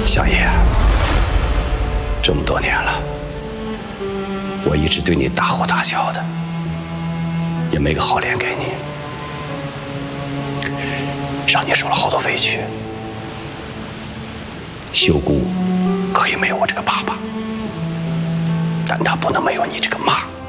相爷，这么多年了，我一直对你大呼大叫的，也没个好脸给你，让你受了好多委屈。秀姑可以没有我这个爸爸，但她不能没有你这个妈。